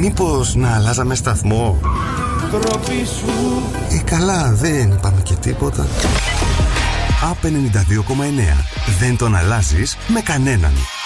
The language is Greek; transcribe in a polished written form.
Μήπως να αλλάζαμε σταθμό? Καλά, δεν είπαμε και τίποτα. A92,9. Δεν τον αλλάζεις με κανέναν.